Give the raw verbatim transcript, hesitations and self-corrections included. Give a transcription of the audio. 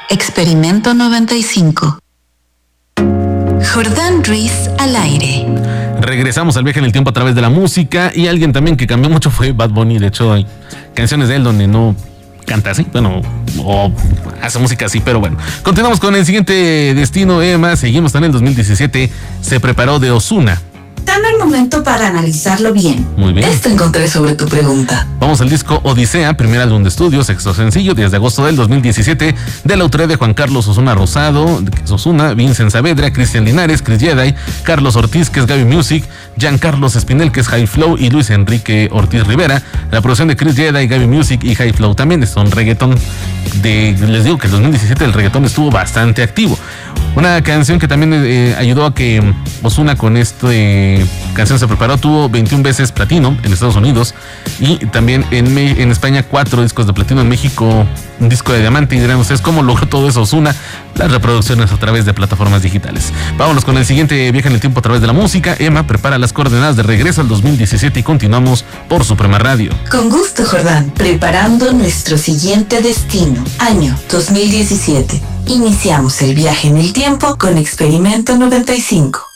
Experimento noventa y cinco. Jordán Ruiz al aire. Regresamos al viaje en el tiempo a través de la música, y alguien también que cambió mucho fue Bad Bunny. De hecho, hay canciones de él donde no canta así, bueno, o hace música así, pero bueno. Continuamos con el siguiente destino, Emma. Seguimos en el dos mil diecisiete. Se preparó de Ozuna. Dame el momento para analizarlo bien. Muy bien. Esto encontré sobre tu pregunta. Vamos al disco Odisea, primer álbum de estudio, sexto sencillo, diez de agosto del dos mil diecisiete, de la autoría de Juan Carlos Ozuna Rosado, que es Ozuna, Vincent Saavedra, Cristian Linares, Chris Jedi, Carlos Ortiz, que es Gaby Music, Giancarlos Espinel, que es High Flow, y Luis Enrique Ortiz Rivera. La producción de Chris Jedi, Gaby Music y High Flow también es un reggaetón de, les digo que el dos mil diecisiete el reggaetón estuvo bastante activo. Una canción que también eh, ayudó a que Ozuna con esta eh, canción se preparó, tuvo veintiún veces platino en Estados Unidos, y también en, en España cuatro discos de platino, en México un disco de diamante. Y dirán ustedes, ¿cómo logró todo eso Ozuna? Las reproducciones a través de plataformas digitales. Vámonos con el siguiente viaje en el tiempo a través de la música. Emma prepara las coordenadas de regreso al dos mil diecisiete y continuamos por Suprema Radio. Con gusto, Jordán. Preparando nuestro siguiente destino, año dos mil diecisiete. Iniciamos el viaje en el tiempo con Experimento noventa y cinco.